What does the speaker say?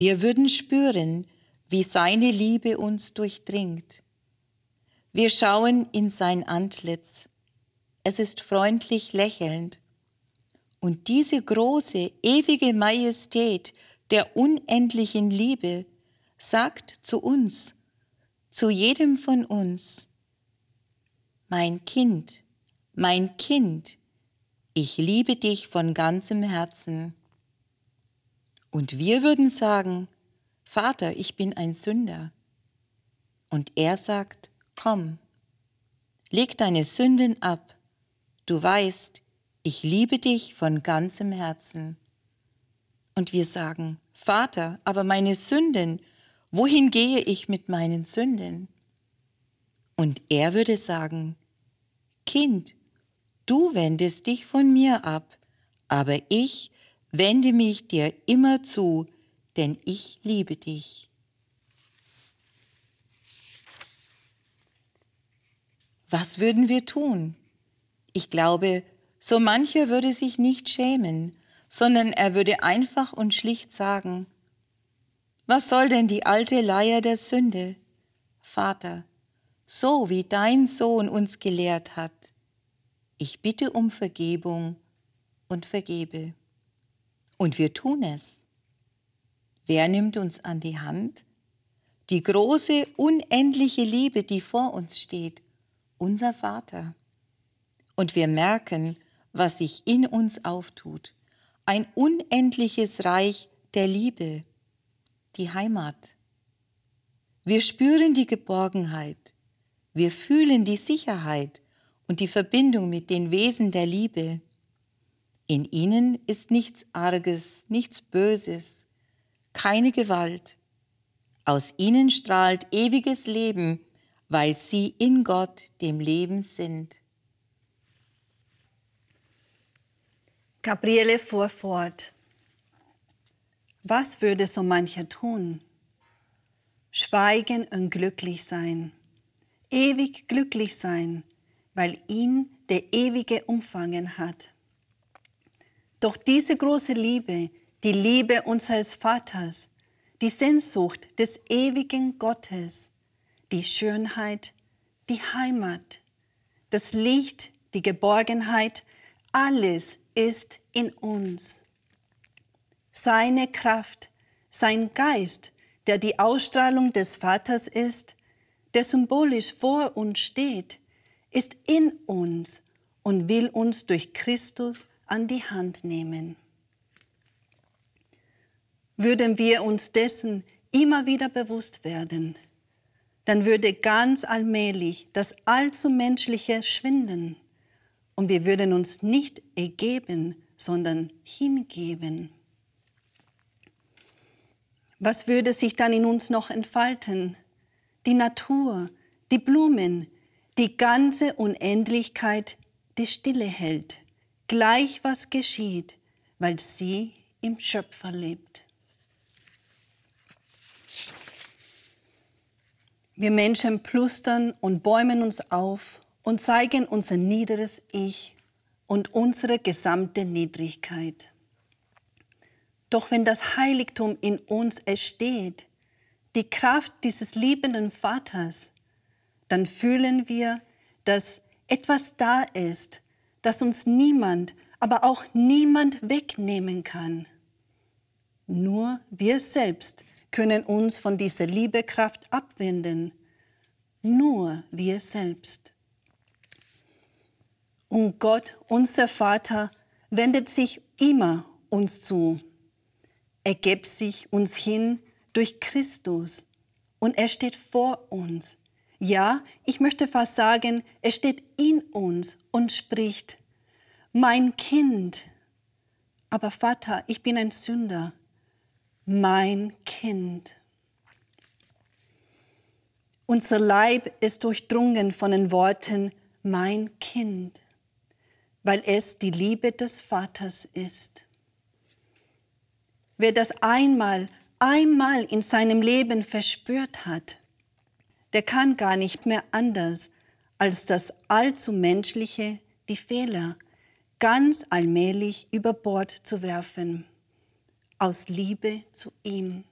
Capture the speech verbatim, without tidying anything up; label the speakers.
Speaker 1: Wir würden spüren, wie seine Liebe uns durchdringt. Wir schauen in sein Antlitz. Es ist freundlich lächelnd. Und diese große, ewige Majestät der unendlichen Liebe sagt zu uns, zu jedem von uns: Mein Kind, mein Kind, ich liebe dich von ganzem Herzen. Und wir würden sagen: Vater, ich bin ein Sünder. Und er sagt: Komm, leg deine Sünden ab. Du weißt, ich liebe dich von ganzem Herzen. Und wir sagen: Vater, aber meine Sünden, wohin gehe ich mit meinen Sünden? Und er würde sagen: Kind, du wendest dich von mir ab, aber ich wende mich dir immer zu, denn ich liebe dich. Was würden wir tun? Ich glaube, so mancher würde sich nicht schämen, sondern er würde einfach und schlicht sagen: Was soll denn die alte Leier der Sünde? Vater, so wie dein Sohn uns gelehrt hat, ich bitte um Vergebung und vergebe. Und wir tun es. Wer nimmt uns an die Hand? Die große, unendliche Liebe, die vor uns steht, unser Vater. Und wir merken, was sich in uns auftut. Ein unendliches Reich der Liebe, die Heimat. Wir spüren die Geborgenheit. Wir fühlen die Sicherheit und die Verbindung mit den Wesen der Liebe. In ihnen ist nichts Arges, nichts Böses, keine Gewalt. Aus ihnen strahlt ewiges Leben, weil sie in Gott, dem Leben, sind.
Speaker 2: Gabriele fuhr fort: Was würde so mancher tun? Schweigen und glücklich sein, ewig glücklich sein, weil ihn der Ewige umfangen hat. Doch diese große Liebe, die Liebe unseres Vaters, die Sehnsucht des ewigen Gottes, die Schönheit, die Heimat, das Licht, die Geborgenheit, alles ist in uns. Seine Kraft, sein Geist, der die Ausstrahlung des Vaters ist, der symbolisch vor uns steht, ist in uns und will uns durch Christus an die Hand nehmen. Würden wir uns dessen immer wieder bewusst werden, dann würde ganz allmählich das allzu Menschliche schwinden und wir würden uns nicht ergeben, sondern hingeben. Was würde sich dann in uns noch entfalten? Die Natur, die Blumen, die ganze Unendlichkeit, die Stille hält, gleich was geschieht, weil sie im Schöpfer lebt. Wir Menschen plustern und bäumen uns auf und zeigen unser niederes Ich und unsere gesamte Niedrigkeit. Doch wenn das Heiligtum in uns ersteht, die Kraft dieses liebenden Vaters, dann fühlen wir, dass etwas da ist, das uns niemand, aber auch niemand wegnehmen kann. Nur wir selbst können uns von dieser Liebekraft abwenden. Nur wir selbst. Und Gott, unser Vater, wendet sich immer uns zu. Er gibt sich uns hin durch Christus und er steht vor uns. Ja, ich möchte fast sagen, er steht in uns und spricht: Mein Kind. Aber Vater, ich bin ein Sünder. Mein Kind. Unser Leib ist durchdrungen von den Worten mein Kind, weil es die Liebe des Vaters ist. Wer das einmal, einmal in seinem Leben verspürt hat, der kann gar nicht mehr anders, als das allzu Menschliche, die Fehler, ganz allmählich über Bord zu werfen, aus Liebe zu ihm.